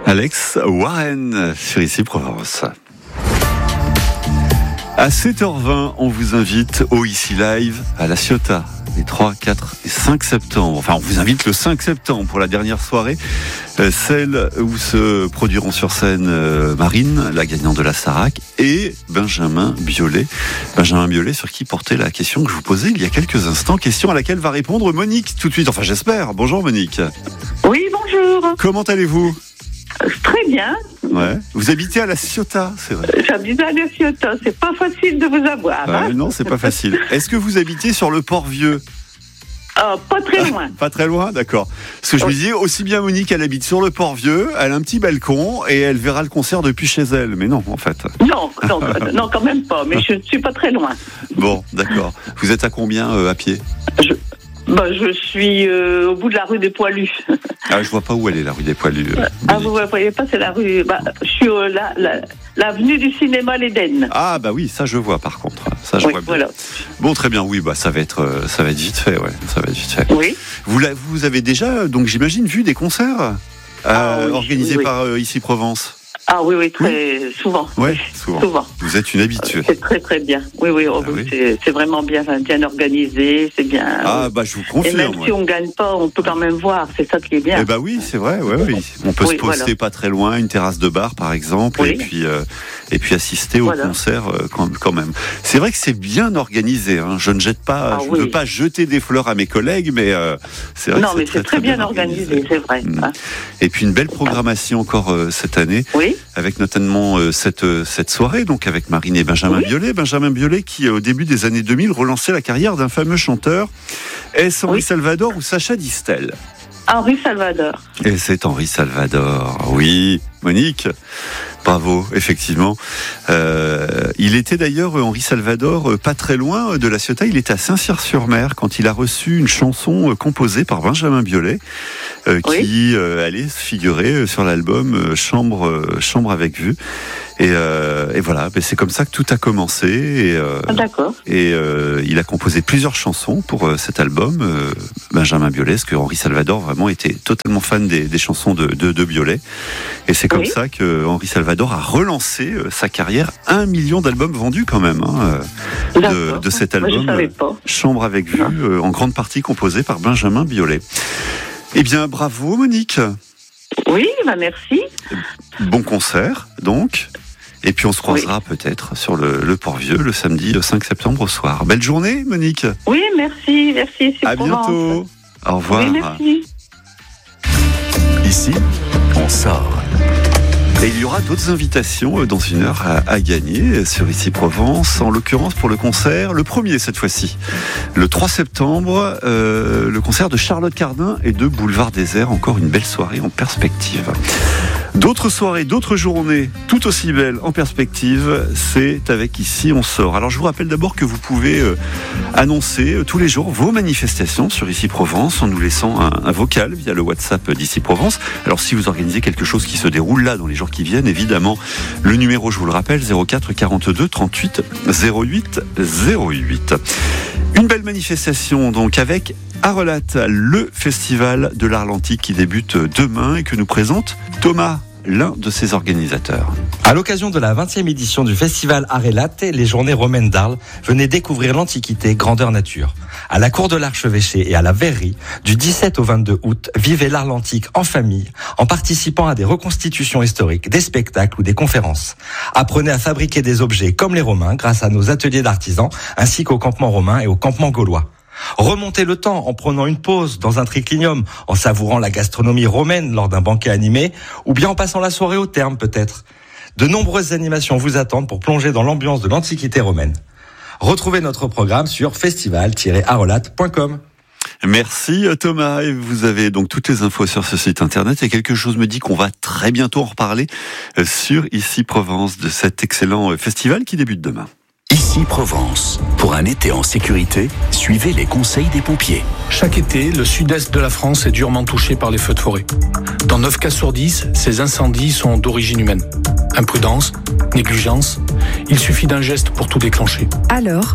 Alex Warren sur Ici Provence. À 7h20, on vous invite au Ici Live à La Ciotat, les 3, 4 et 5 septembre. Enfin, on vous invite le 5 septembre pour la dernière soirée, celle où se produiront sur scène Marine, la gagnante de la Starac, et Benjamin Biolay. Benjamin Biolay, sur qui portait la question que je vous posais il y a quelques instants, question à laquelle va répondre Monique tout de suite. Enfin, j'espère. Bonjour Monique. Oui, bonjour. Comment allez-vous ? Très bien. Ouais. Vous habitez à La Ciotat, c'est vrai. J'habite à La Ciotat, c'est pas facile de vous avoir. Ouais, non, c'est pas facile. Est-ce que vous habitez sur le Port-Vieux ? Pas très loin. Pas très loin, d'accord. Parce que je me disais, aussi bien Monique, elle habite sur le Port-Vieux, elle a un petit balcon et elle verra le concert depuis chez elle. Mais non, en fait. Non, quand même pas, mais je ne suis pas très loin. Bon, d'accord. Vous êtes à combien à pied ? Je suis au bout de la rue des Poilus. Ah, je vois pas où elle est, la rue des Poilus. Vous ne voyez pas, c'est la rue... je suis l'avenue du cinéma l'Éden. Ah, bah oui, ça je vois par contre. Ça, je vois bien. Voilà. Bon, très bien, oui, ça va être vite fait, ouais. Ça va être vite fait. Oui. Vous avez déjà, donc j'imagine, vu des concerts organisés par Ici Provence ? Ah oui, très souvent. Oui, souvent. Vous êtes une habituée. C'est très très bien. Oui. C'est vraiment bien organisé, c'est bien. Ah je vous confirme. Et même si on gagne pas, on peut quand même voir. C'est ça qui est bien. Eh oui, c'est vrai. Oui. On peut se poster pas très loin, une terrasse de bar par exemple, et puis assister au concert quand même. C'est vrai que c'est bien organisé. Hein. Je ne jette pas. Je ne veux pas jeter des fleurs à mes collègues, mais c'est vrai. Non, mais c'est très bien organisé, c'est vrai. Et puis une belle programmation encore cette année. Oui. Avec notamment cette soirée, donc avec Marine et Benjamin Biolay. Benjamin Biolay qui, au début des années 2000, relançait la carrière d'un fameux chanteur. Est-ce Henri Salvador ou Sacha Distel ? Henri Salvador. Et c'est Henri Salvador, oui. Monique, bravo, effectivement. Il était d'ailleurs, Henri Salvador, pas très loin de La Ciotat. Il était à Saint-Cyr-sur-Mer quand il a reçu une chanson composée par Benjamin Biolay, qui allait figurer sur l'album Chambre avec vue. Et voilà, c'est comme ça que tout a commencé. D'accord. Et il a composé plusieurs chansons pour cet album, Benjamin Biolay, parce que Henri Salvador vraiment était totalement fan des chansons de Biolay. Et c'est comme ça que Henri Salvador a relancé sa carrière. 1 million d'albums vendus quand même de cet album, Chambre avec vue, en grande partie composé par Benjamin Biolay. Eh bien, bravo Monique. Oui, merci. Bon concert, donc. Et puis on se croisera peut-être sur le Port-Vieux le samedi 5 septembre au soir. Belle journée, Monique. Oui, merci. À bientôt. Au revoir. Oui, merci. Ici, on sort. Et il y aura d'autres invitations dans une heure à gagner sur Ici Provence, en l'occurrence pour le concert, le premier cette fois-ci, le 3 septembre, le concert de Charlotte Cardin et de Boulevard Désert, encore une belle soirée en perspective. D'autres soirées, d'autres journées, tout aussi belles en perspective, c'est avec Ici on sort. Alors je vous rappelle d'abord que vous pouvez annoncer tous les jours vos manifestations sur Ici Provence en nous laissant un vocal via le WhatsApp d'Ici Provence. Alors si vous organisez quelque chose qui se déroule là dans les jours qui viennent, évidemment, le numéro, je vous le rappelle, 04 42 38 08 08. Une belle manifestation donc avec Arelat, le festival de l'Arlentique qui débute demain et que nous présente Thomas, l'un de ses organisateurs. À l'occasion de la 20e édition du festival Arelat, les journées romaines d'Arles, venez découvrir l'Antiquité grandeur nature. À la cour de l'Archevêché et à la Verrerie, du 17 au 22 août, vivez l'art antique en famille, en participant à des reconstitutions historiques, des spectacles ou des conférences. Apprenez à fabriquer des objets comme les Romains grâce à nos ateliers d'artisans, ainsi qu'au campement romain et au campement gaulois. Remontez le temps en prenant une pause dans un triclinium, en savourant la gastronomie romaine lors d'un banquet animé, ou bien en passant la soirée au terme peut-être. De nombreuses animations vous attendent pour plonger dans l'ambiance de l'Antiquité romaine. Retrouvez notre programme sur festival-arelat.com. Merci Thomas, et vous avez donc toutes les infos sur ce site internet et quelque chose me dit qu'on va très bientôt en reparler sur Ici Provence de cet excellent festival qui débute demain. Ici Provence. Pour un été en sécurité, suivez les conseils des pompiers. Chaque été, le sud-est de la France est durement touché par les feux de forêt. Dans 9 cas sur 10, ces incendies sont d'origine humaine. Imprudence, négligence, il suffit d'un geste pour tout déclencher. Alors,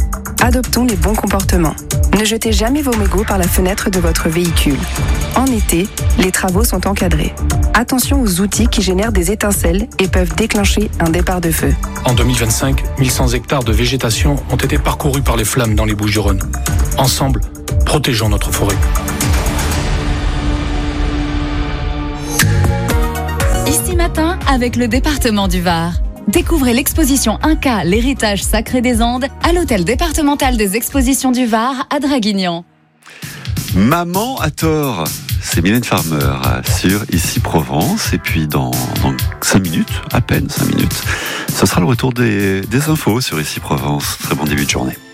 Adoptons les bons comportements. Ne jetez jamais vos mégots par la fenêtre de votre véhicule. En été, les travaux sont encadrés. Attention aux outils qui génèrent des étincelles et peuvent déclencher un départ de feu. En 2025, 1100 hectares de végétation ont été parcourus par les flammes dans les Bouches-du-Rhône. Ensemble, protégeons notre forêt. Ici Matin avec le département du Var. Découvrez l'exposition Inca, l'héritage sacré des Andes à l'hôtel départemental des expositions du Var à Draguignan. Maman a tort. C'est Mylène Farmer sur Ici Provence. Et puis dans 5 minutes, à peine 5 minutes, ce sera le retour des infos sur Ici Provence. Très bon début de journée.